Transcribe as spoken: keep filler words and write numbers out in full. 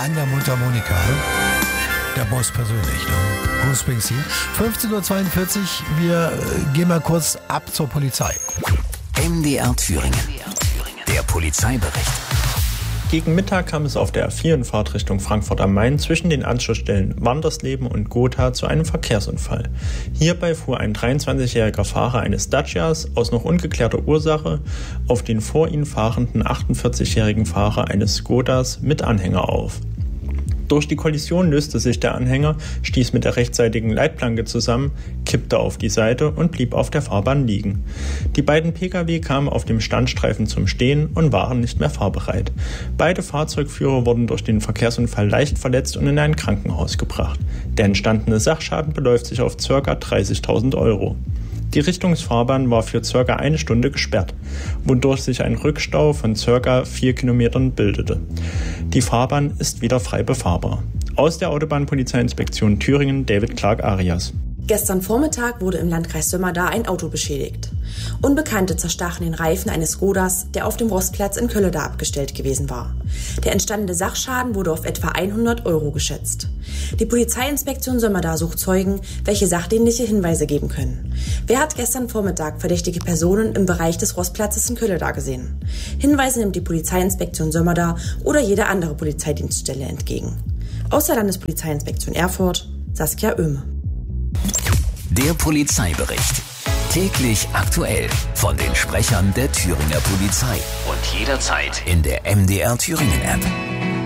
an der Mundharmonika. Der Boss persönlich, ne? Bruce Springsteen. fünfzehn Uhr zweiundvierzig, wir äh, gehen mal kurz ab zur Polizei. M D R Thüringen. Der Polizeibericht. Gegen Mittag kam es auf der A vier in Fahrtrichtung Frankfurt am Main zwischen den Anschlussstellen Wandersleben und Gotha zu einem Verkehrsunfall. Hierbei fuhr ein dreiundzwanzigjähriger Fahrer eines Dacias aus noch ungeklärter Ursache auf den vor ihm fahrenden achtundvierzigjährigen Fahrer eines Skodas mit Anhänger auf. Durch die Kollision löste sich der Anhänger, stieß mit der rechtsseitigen Leitplanke zusammen, kippte auf die Seite und blieb auf der Fahrbahn liegen. Die beiden Pkw kamen auf dem Standstreifen zum Stehen und waren nicht mehr fahrbereit. Beide Fahrzeugführer wurden durch den Verkehrsunfall leicht verletzt und in ein Krankenhaus gebracht. Der entstandene Sachschaden beläuft sich auf ca. dreißigtausend Euro. Die Richtungsfahrbahn war für ca. eine Stunde gesperrt, wodurch sich ein Rückstau von ca. vier Kilometern bildete. Die Fahrbahn ist wieder frei befahrbar. Aus der Autobahnpolizeiinspektion Thüringen, David Clark Arias. Gestern Vormittag wurde im Landkreis Sömmerda ein Auto beschädigt. Unbekannte zerstachen den Reifen eines Skodas, der auf dem Rostplatz in Kölleda abgestellt gewesen war. Der entstandene Sachschaden wurde auf etwa hundert Euro geschätzt. Die Polizeiinspektion Sömmerda sucht Zeugen, welche sachdienliche Hinweise geben können. Wer hat gestern Vormittag verdächtige Personen im Bereich des Rostplatzes in Kölleda gesehen? Hinweise nimmt die Polizeiinspektion Sömmerda oder jede andere Polizeidienststelle entgegen. Aus der Landespolizeiinspektion Erfurt, Saskia Oehme. Der Polizeibericht. Täglich aktuell von den Sprechern der Thüringer Polizei. Und jederzeit in der M D R Thüringen App.